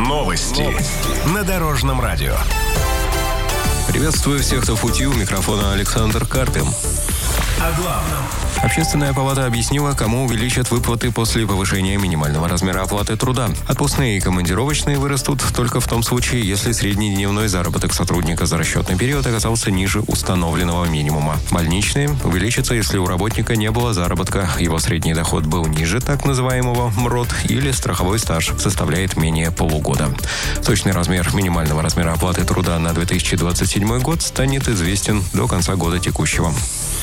Новости на Дорожном радио. Приветствую всех, кто в пути. У микрофона Александр Карпин. О главном. Общественная палата объяснила, кому увеличат выплаты после повышения минимального размера оплаты труда. Отпускные и командировочные вырастут только в том случае, если средний дневной заработок сотрудника за расчетный период оказался ниже установленного минимума. Больничные увеличатся, если у работника не было заработка, его средний доход был ниже так называемого МРОТ или страховой стаж составляет менее полугода. Точный размер минимального размера оплаты труда на 2027 год станет известен до конца года текущего.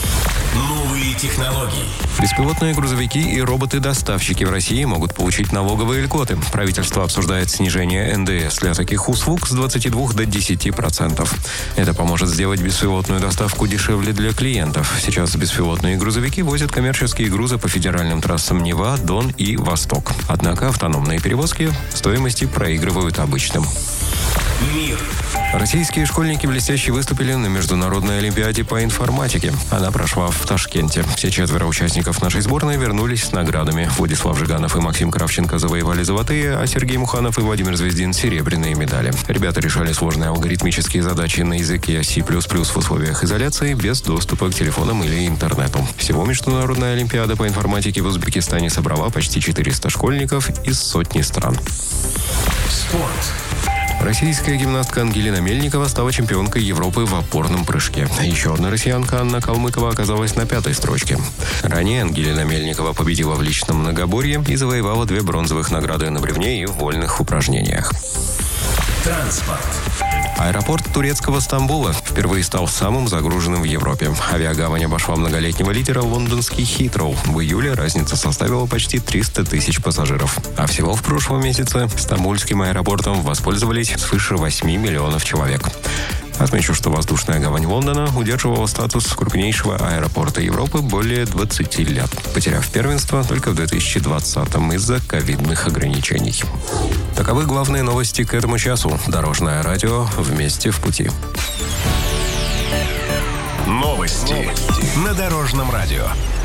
Новые технологии. Беспилотные грузовики и роботы-доставщики в России могут получить налоговые льготы. Правительство обсуждает снижение НДС для таких услуг с 22 до 10%. Это поможет сделать беспилотную доставку дешевле для клиентов. Сейчас беспилотные грузовики возят коммерческие грузы по федеральным трассам Нева, Дон и Восток. Однако автономные перевозки в стоимости проигрывают обычным. Мир. Российские школьники блестяще выступили на Международной олимпиаде по информатике. Она прошла в Ташкенте. Все 4 участников нашей сборной вернулись с наградами. Владислав Жиганов и Максим Кравченко завоевали золотые, а Сергей Муханов и Владимир Звездин – серебряные медали. Ребята решали сложные алгоритмические задачи на языке C++ в условиях изоляции без доступа к телефонам или интернету. Всего Международная олимпиада по информатике в Узбекистане собрала почти 400 школьников из сотни стран. Спорт. Российская гимнастка Ангелина Мельникова стала чемпионкой Европы в опорном прыжке. Еще одна россиянка Анна Калмыкова оказалась на 5-й строчке. Ранее Ангелина Мельникова победила в личном многоборье и завоевала 2 бронзовых награды на бревне и в вольных упражнениях. Транспорт. Аэропорт турецкого Стамбула впервые стал самым загруженным в Европе. Авиагавань обошла многолетнего лидера лондонский Хитроу. В июле разница составила почти 300 тысяч пассажиров. А всего в прошлом месяце стамбульским аэропортом воспользовались свыше 8 миллионов человек. Отмечу, что воздушная гавань Лондона удерживала статус крупнейшего аэропорта Европы более 20 лет, потеряв первенство только в 2020-м из-за ковидных ограничений. Таковы главные новости к этому часу. Дорожное радио. Вместе в пути. Новости на Дорожном радио.